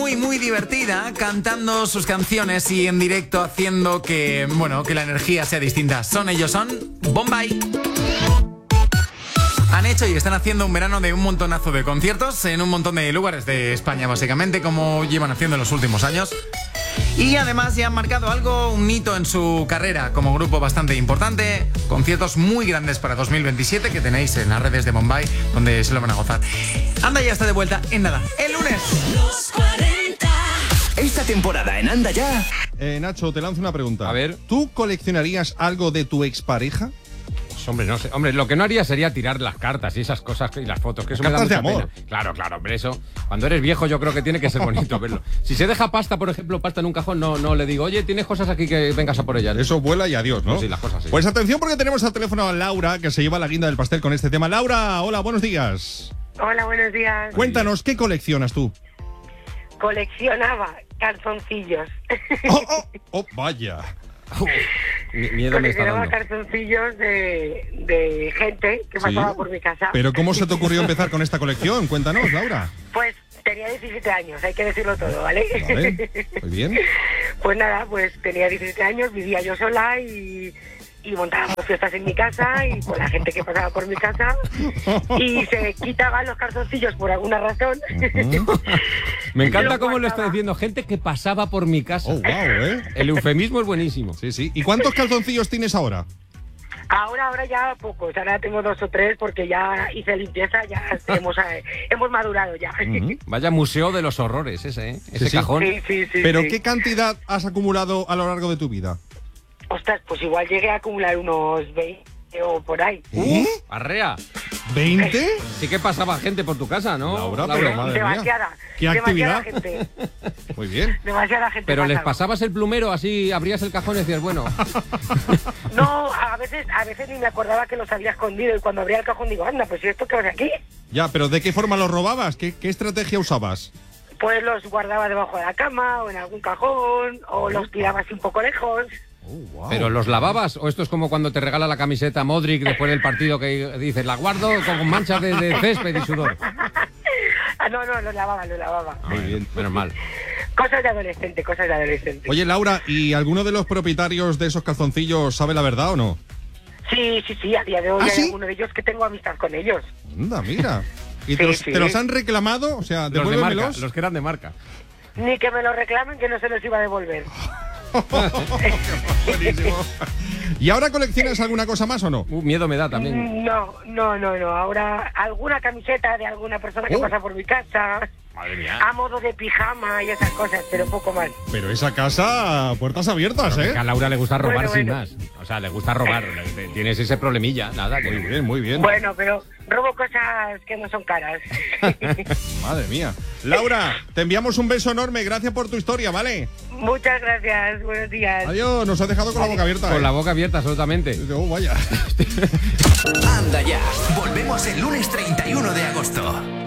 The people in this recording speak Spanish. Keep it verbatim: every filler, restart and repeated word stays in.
muy, muy divertida, cantando sus canciones y en directo haciendo que, bueno, que la energía sea distinta. Son ellos, son Bombay. Han hecho y están haciendo un verano de un montonazo de conciertos en un montón de lugares de España, básicamente, como llevan haciendo en los últimos años. Y además ya han marcado algo, un hito en su carrera como grupo bastante importante. Conciertos muy grandes para dos mil veintisiete que tenéis en las redes de Bombay, donde se lo van a gozar. Anda ya está de vuelta en nada, el lunes. Los cuarenta. Esta temporada en Anda Ya. Eh, Nacho, te lanzo una pregunta. A ver. ¿Tú coleccionarías algo de tu expareja? Pues, hombre, no sé. Hombre, lo que no haría sería tirar las cartas y esas cosas y las fotos, que eso me da Cartas de mucha amor. pena. Claro, claro, hombre, eso. Cuando eres viejo yo creo que tiene que ser bonito verlo. Si se deja pasta, por ejemplo, pasta en un cajón, no, no le digo, oye, tienes cosas aquí que vengas a por ellas. Eso vuela y adiós, ¿no? Pues sí, las cosas sí. Pues atención porque tenemos al teléfono a Laura, que se lleva la guinda del pastel con este tema. Laura, hola, buenos días. Hola, buenos días. Cuéntanos, ¿qué coleccionas tú? Coleccionaba calzoncillos. ¡Oh, oh, oh, vaya! Uf, mi- miedo me está Coleccionaba dando. calzoncillos de, de gente que Sí. pasaba por mi casa. ¿Pero cómo se te ocurrió empezar con esta colección? Cuéntanos, Laura. Pues tenía diecisiete años, hay que decirlo todo, ¿vale? Vale, muy bien. Pues nada, pues tenía diecisiete años, vivía yo sola y, y montábamos fiestas en mi casa y con la gente que pasaba por mi casa y se quitaban los calzoncillos por alguna razón. Me encanta Lo cómo lo está guardaba. diciendo. Gente que pasaba por mi casa. Oh, wow, ¿eh? El eufemismo es buenísimo. Sí, sí. ¿Y cuántos calzoncillos tienes ahora? Ahora, ahora ya pocos, ahora tengo dos o tres porque ya hice limpieza, ya hemos, eh, hemos madurado ya. Ujú. Vaya museo de los horrores ese, ¿eh? Ese Sí, sí. cajón. Sí, sí, sí. ¿Pero sí. qué cantidad has acumulado a lo largo de tu vida? Ostras, pues igual llegué a acumular unos veinte o por ahí. ¿Eh? Arrea. ¿veinte? Sí que pasaba gente por tu casa, ¿no? Laura, pero madre mía. Demasiada. ¿Qué demasiada actividad? gente. Muy bien. Demasiada gente. Pero les pasaba. pasabas el plumero, así abrías el cajón y decías, bueno, No, a veces, a veces ni me acordaba que los había escondido y cuando abría el cajón digo, anda, pues ¿y esto qué hace aquí? Ya, pero ¿de qué forma los robabas? ¿Qué, qué estrategia usabas? Pues los guardaba debajo de la cama o en algún cajón o los tiraba así un poco lejos. Oh, wow. ¿pero los lavabas? ¿O esto es como cuando te regala la camiseta Modric después del partido que dices, la guardo con manchas de, de césped y sudor? Ah, no, no, los lavaba, los lavaba. Muy bien, menos mal. Cosas de adolescente, cosas de adolescente. Oye, Laura, ¿y alguno de los propietarios de esos calzoncillos sabe la verdad o no? Sí, sí, sí, a día de hoy ¿Ah, hay sí? alguno de ellos que tengo amistad con ellos. Anda, mira. ¿Y Sí, te, los, sí. te los han reclamado? O sea, Los de marca, devuélvemelos. los que eran de marca. Ni que me lo reclamen que no se los iba a devolver. Buenísimo. ¿Y ahora coleccionas alguna cosa más o no? Uh, miedo me da también. No, no, no, no. Ahora alguna camiseta de alguna persona que Oh. pasa por mi casa, Madre mía. a modo de pijama y esas cosas, pero poco más. Pero esa casa, puertas abiertas, Que a ¿eh? Laura le gusta robar Bueno, sin bueno. más. O sea, le gusta robar. Le- Tienes ese problemilla, nada. Que... Muy bien, muy bien. Bueno, pero robo cosas que no son caras. Madre mía. Laura, te enviamos un beso enorme. Gracias por tu historia, ¿vale? Muchas gracias, buenos días. Adiós, nos has dejado con la boca abierta. Con ¿eh? la boca abierta, absolutamente. Oh, vaya. Anda Ya. Volvemos el lunes treinta y uno de agosto.